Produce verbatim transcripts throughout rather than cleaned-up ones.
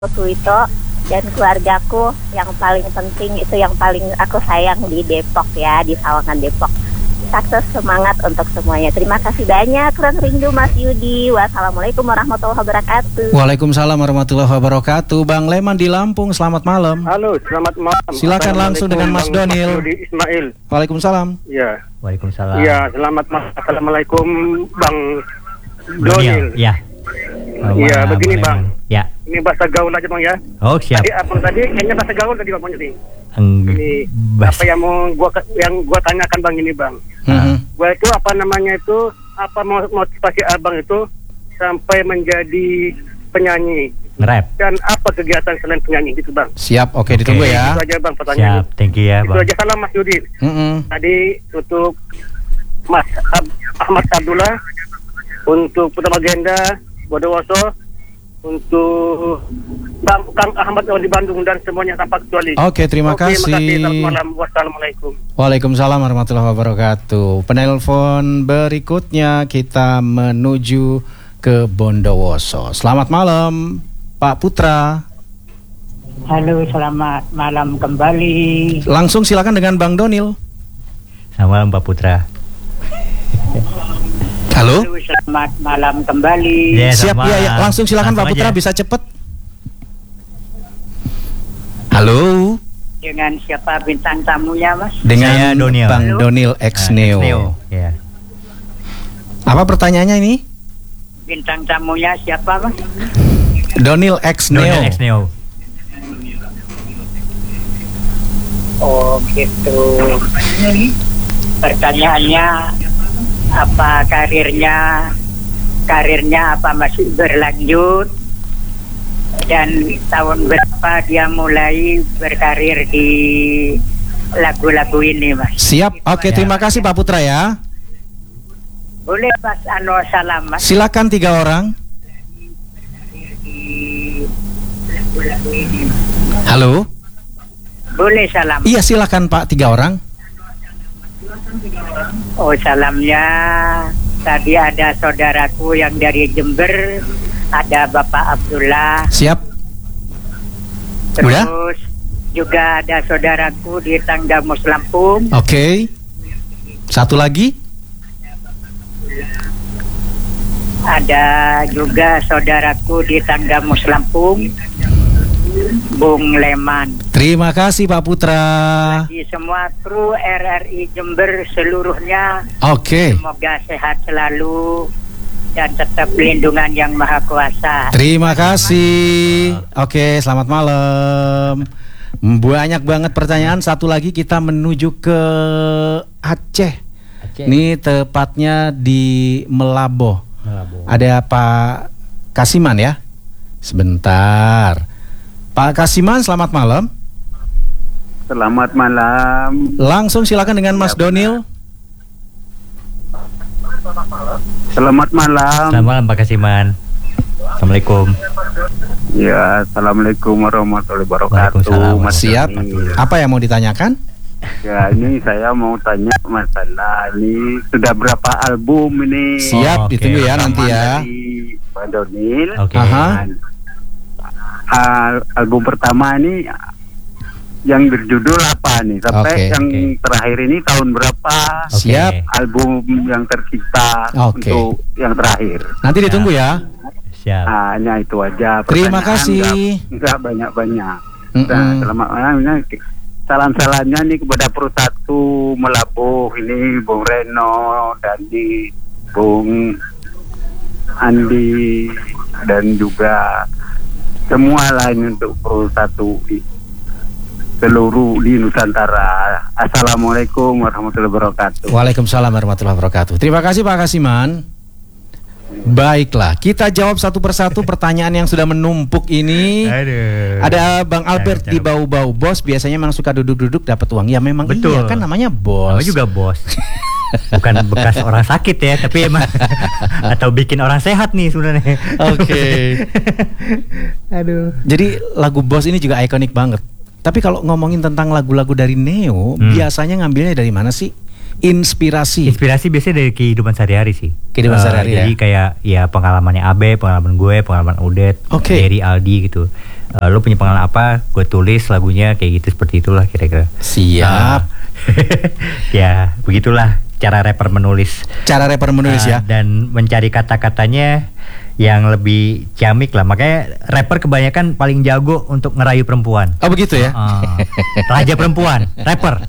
Suito dan keluargaku yang paling penting itu yang paling aku sayang di Depok ya, di Sawangan Depok. Sukses, semangat untuk semuanya. Terima kasih banyak, kurang rindu Mas Yudi. Wassalamualaikum warahmatullahi wabarakatuh. Waalaikumsalam warahmatullahi wabarakatuh. Bang Leman di Lampung, selamat malam. Halo, selamat malam. Silakan langsung dengan Mas Bang Donil. Yudi Ismail. Waalaikumsalam. Ya. Waalaikumsalam. Ya, selamat malam. Assalamualaikum Bang Donil. Donil. Ya. Iya, begini Bang. Ya. Ini bahasa gaul aja Bang ya. Oh, siap. Tadi apa tadi? Kayaknya bahasa gaul tadi Bang Yudi. Enggak. Ini Bahasa- apa yang mau gua yang gua tanyakan Bang ini Bang. Mhm. Gua itu apa namanya itu apa mo- motivasi Abang itu sampai menjadi penyanyi Nge-rap. dan apa kegiatan selain penyanyi gitu Bang. Siap, oke, Oke. ditunggu ya. Itu aja Bang pertanyaannya. Siap. Thank you ya, Itu Bang. aja, salam Mas Yudi. Mhm. Tadi untuk Mas Ab- Ahmad Abdullah, untuk Putra Magenda Bondowoso, untuk Bang Kang Ahmad di Bandung dan semuanya tanpa kecuali. Oke, terima Oke, kasih. Selamat malam. Wassalamualaikum. Waalaikumsalam warahmatullahi wabarakatuh. Penelpon berikutnya kita menuju ke Bondowoso. Selamat malam, Pak Putra. Halo, selamat malam kembali. Langsung silakan dengan Bang Donil. Selamat malam, Pak Putra. Halo. Halo, selamat malam kembali. Ya, Siap sama. ya, ya. Langsung silakan Pak Langsung Putra, aja. bisa cepet. Halo. Dengan siapa bintang tamunya, Mas? Dengan Saya Donil. Bang Halo. Donil X Neo. Ah, Neo. Ya. Apa pertanyaannya ini? Bintang tamunya siapa, Mas? Donil X Neo. Donil X Neo. Oh, gitu. Pertanyaannya, apa karirnya? Karirnya apa masih berlanjut? Dan tahun berapa dia mulai berkarir di lagu-lagu ini, Mas? Siap. Oke, terima kasih Pak Putra ya. Boleh Mas Ano salam, Mas? Silakan tiga orang. Di lagu-lagu ini. Halo. Boleh salam. Iya, silakan Pak, tiga orang. Oh, salamnya tadi ada saudaraku yang dari Jember, ada Bapak Abdullah. Siap. Terus Udah? juga ada saudaraku di Tanggamus Lampung. Oke. Satu lagi. Ada juga saudaraku di Tanggamus Lampung, Bung Leman. Terima kasih Pak Putra. Di semua kru R R I Jember seluruhnya, Oke. semoga sehat selalu dan tetap pelindungan yang maha kuasa. Terima kasih. Oke, selamat malam. Banyak banget pertanyaan. Satu lagi kita menuju ke Aceh. Aceh. Ini tepatnya di Melaboh. Melaboh. Ada Pak Kasiman ya. Sebentar. Pak Kasiman, selamat malam. Selamat malam. Langsung silakan dengan Mas Donil. Selamat malam. Selamat malam, Pak Kasiman. Assalamualaikum. Ya, assalamualaikum warahmatullahi Waalaikumsalam. wabarakatuh. Mas Siap. Donil. Apa yang mau ditanyakan? Ya, ini saya mau tanya masalah ini sudah berapa album ini? Siap, Oh, oke. ditunggu ya nanti ya. Dari Pak Donil. Oke. Aha. Dan, al- album pertama ini yang berjudul apa nih? Sampai Oke, yang oke. terakhir ini tahun berapa? Oke. Siap. Album yang tercipta Oke. untuk yang terakhir. Nanti ditunggu ya. Siap. Hanya itu aja. Terima Pertanyaan kasih. nggak- Nggak banyak-banyak. Mm-mm. Nah, selamat malam. Ini salam-salamnya nih kepada Persatu Melabuh ini, Bung Reno, Dandi, Bung Andi, dan juga semua lain untuk Persatu i- seluruh di Nusantara. Assalamualaikum warahmatullahi wabarakatuh. Waalaikumsalam warahmatullahi wabarakatuh. Terima kasih Pak Kasiman. Baiklah, kita jawab satu persatu pertanyaan yang sudah menumpuk ini. Aduh. Ada Bang Albert Aduh. di bau-bau bos, biasanya memang suka duduk-duduk dapat uang. Ya memang Betul. iya kan namanya bos. Namanya juga bos. Bukan bekas orang sakit ya, tapi emang atau bikin orang sehat nih sebenarnya. Oke. Aduh. Jadi lagu Bos ini juga ikonik banget. Tapi kalau ngomongin tentang lagu-lagu dari Neo, Hmm. biasanya ngambilnya dari mana sih? Inspirasi. Inspirasi biasanya dari kehidupan sehari-hari sih. Kehidupan Eh, sehari-hari Jadi ya? kayak ya pengalamannya Abe, pengalaman gue, pengalaman Udet, Oke. Jerry, Aldi gitu. uh, lo punya pengalaman apa, gue tulis lagunya kayak gitu, seperti itulah kira-kira. Siap. Uh, ya begitulah cara rapper menulis. Cara rapper menulis uh, ya. Dan mencari kata-katanya yang lebih ciamik lah. Makanya rapper kebanyakan paling jago untuk ngerayu perempuan. Oh begitu ya. Uh, raja perempuan, rapper.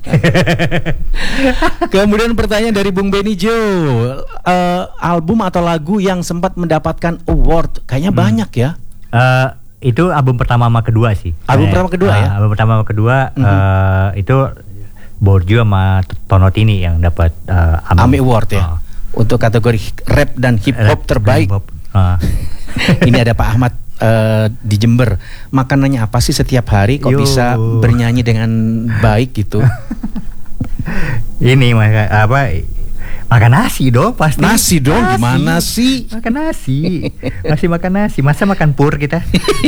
Kemudian pertanyaan dari Bung Benny Jo, uh, album atau lagu yang sempat mendapatkan award, kayaknya hmm. banyak ya. Uh, itu album pertama sama kedua sih. Album pertama kedua uh, ya. Album pertama sama kedua mm-hmm. uh, itu Borju sama Tonotini yang dapat uh, A M I Award ya. Uh. Untuk kategori rap dan hip hop terbaik. Hip-hop. Uh. Ini ada Pak Ahmad uh, di Jember. Makanannya apa sih setiap hari kok Yo. bisa bernyanyi dengan baik gitu? Ini maka apa? Makan nasi dong pasti. Nasi dong, nasi. Gimana sih? Makan nasi. Masih makan nasi. Masa makan pur kita?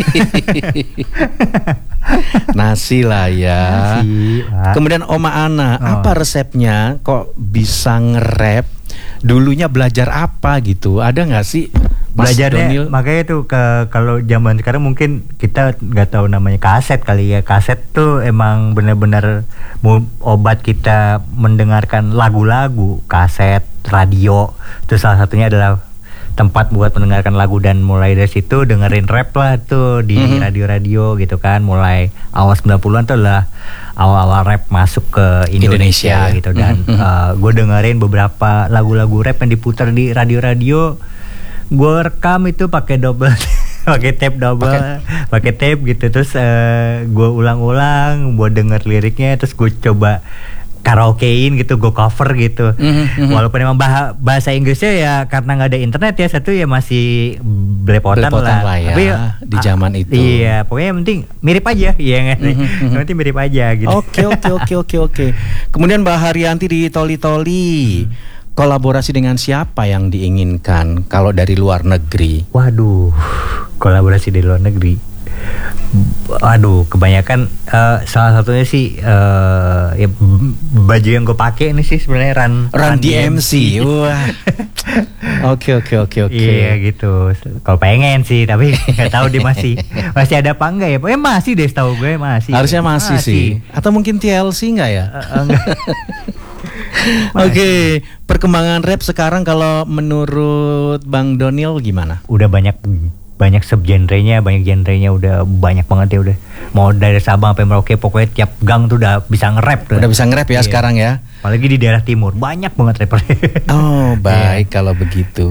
Nasi lah ya. Nasi, kemudian Oma Ana, oh. apa resepnya kok bisa nge-rap? Dulunya belajar apa gitu? Ada nggak sih? Mas Belajarnya Donil? Makanya tuh ke, kalau zaman sekarang mungkin kita nggak tahu namanya kaset kali ya. Kaset tuh emang benar-benar obat kita mendengarkan lagu-lagu. Kaset, radio, itu salah satunya adalah tempat buat mendengarkan lagu, dan mulai dari situ dengerin rap lah tuh di mm-hmm. radio-radio gitu kan. Mulai awal sembilan puluhan tuh lah awal-awal rap masuk ke Indonesia, Indonesia gitu, dan mm-hmm. uh, gue dengerin beberapa lagu-lagu rap yang diputar di radio-radio. Gue rekam itu pakai double pakai tape double pakai tape gitu, terus uh, gue ulang-ulang, gue denger liriknya, terus gue coba karaokein gitu, gue cover gitu. Mm-hmm. Walaupun emang bah- bahasa Inggrisnya ya karena nggak ada internet ya, satu ya masih belepotan, belepotan lah. lah ya. Tapi di zaman itu. Iya, pokoknya yang penting mirip aja, iya nggak sih? Mm-hmm. Yang penting mirip aja gitu. Oke oke oke oke oke. Kemudian Mbak Haryanti di Toli Toli. Hmm. Kolaborasi dengan siapa yang diinginkan kalau dari luar negeri? Waduh, kolaborasi dari luar negeri. Waduh, kebanyakan uh, salah satunya sih uh, ya, baju yang gue pakai ini sih sebenarnya Run Run D M C. Wah. Oke oke oke oke. Iya gitu. Kalau pengen sih, tapi nggak tahu dia masih masih ada apa enggak ya? Pokoknya masih deh, setahu gue masih. Harusnya masih, masih sih. Atau mungkin T L C enggak ya? Uh, enggak. Oke, okay. Perkembangan rap sekarang kalau menurut Bang Donil gimana? Udah banyak banyak subgenrenya, banyak genrenya, udah banyak banget ya udah. Mau dari Sabang sampai Merauke, pokoknya tiap gang tuh udah bisa nge-rap tuh. Udah bisa nge-rap ya, iya. Sekarang ya. Apalagi di daerah timur, banyak banget rapper. Oh, baik yeah. Kalau begitu.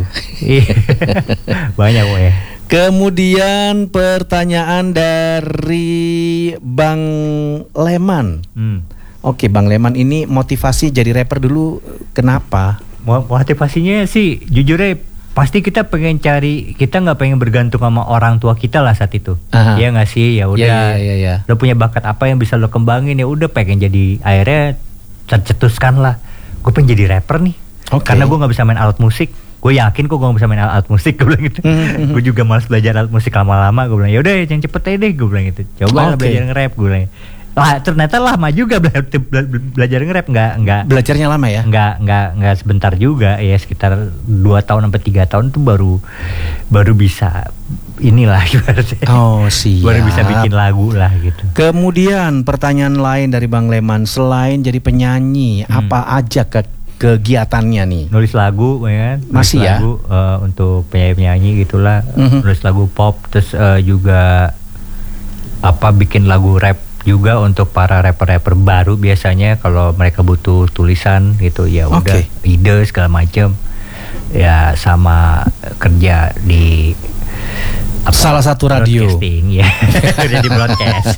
Banyak kok ya. Kemudian pertanyaan dari Bang Leman. Hmm. Oke, Bang Leman, ini motivasi jadi rapper dulu kenapa? Motivasinya sih jujurnya pasti kita pengen cari, kita nggak pengen bergantung sama orang tua kita lah saat itu. Aha. Ya nggak sih, ya udah. Ya, ya, ya, ya. Lo punya bakat apa yang bisa lo kembangin, ya udah pengen jadi, akhirnya tercetuskan lah. Gue pengen jadi rapper nih. Okay. Karena gue nggak bisa main alat musik. Gue yakin kok gue nggak bisa main alat musik, gue bilang gitu. Mm-hmm. Gue juga malas belajar alat musik lama-lama. Gue bilang ya udah yang cepet aja deh, gue bilang gitu. Coba okay. belajar nge-rap, gue bilang. Lah ternyata lama juga bela- bela- belajar nge-rap, nggak nggak belajarnya lama ya, nggak nggak nggak sebentar juga ya, sekitar dua tahun sampai tiga tahun tuh baru baru bisa inilah ibaratnya. Oh siap. Baru bisa bikin lagu lah gitu. Kemudian pertanyaan lain dari Bang Leman, selain jadi penyanyi hmm. apa aja ke kegiatannya nih? Nulis lagu ya kan, nulis masih lagu, ya uh, untuk penyanyi-penyanyi gitulah, mm-hmm. nulis lagu pop, terus uh, juga apa bikin lagu rap juga untuk para rapper-rapper baru. Biasanya kalau mereka butuh tulisan gitu ya udah okay. ide segala macam ya, sama kerja di apa, salah satu radio ya. Di broadcast.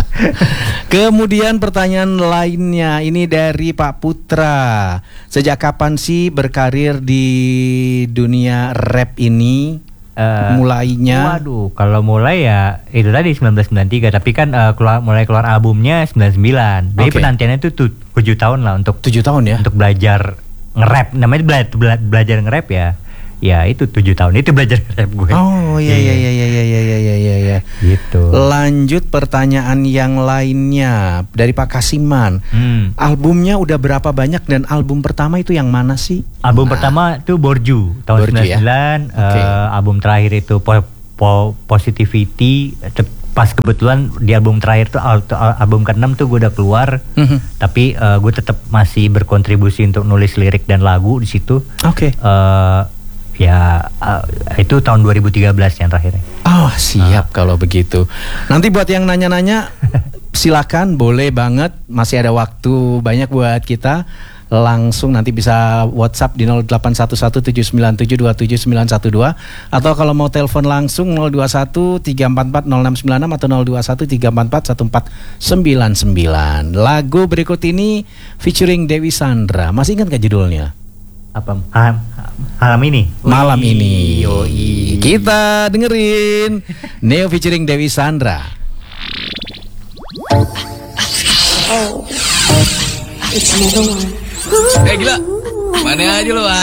Kemudian pertanyaan lainnya ini dari Pak Putra, sejak kapan sih berkarir di dunia rap ini? Uh, mulainya waduh, kalau mulai ya itu tadi sembilan belas sembilan puluh tiga, tapi kan uh, keluar, mulai keluar albumnya sembilan puluh sembilan. Jadi okay. penantiannya itu tuh tujuh tahun lah untuk tujuh tahun ya untuk belajar nge-rap. Namanya bela- bela- belajar nge-rap ya. Ya itu tujuh tahun itu belajar nge-rap gue. Oh iya iya iya iya iya iya iya iya ya. Gitu. Lanjut pertanyaan yang lainnya dari Pak Kasiman. Hmm. Albumnya udah berapa banyak dan album pertama itu yang mana sih? Album nah. pertama itu Borju tahun Borju, sembilan puluh sembilan. Ya? Okay. Uh, album terakhir itu po- po- Positivity. pas kebetulan di album terakhir tuh al- al- album keenam tuh gue udah keluar, Mhm. tapi uh, gue tetap masih berkontribusi untuk nulis lirik dan lagu di situ. Oke. Uh, ya uh, itu tahun dua ribu tiga belas yang terakhirnya. Oh siap kalau begitu. Nanti buat yang nanya-nanya silakan, boleh banget, masih ada waktu banyak buat kita. Langsung nanti bisa WhatsApp di nol delapan satu satu tujuh sembilan tujuh dua tujuh sembilan satu dua, atau kalau mau telepon langsung nol dua satu tiga empat empat nol enam sembilan enam atau nol dua satu tiga empat empat satu empat sembilan sembilan. Lagu berikut ini featuring Dewi Sandra. Masih ingat gak judulnya? Apa? Ha- malam ini. Malam ini. Yoi. Kita dengerin Neo featuring Dewi Sandra. It's another one. Eh gila, mana aja lo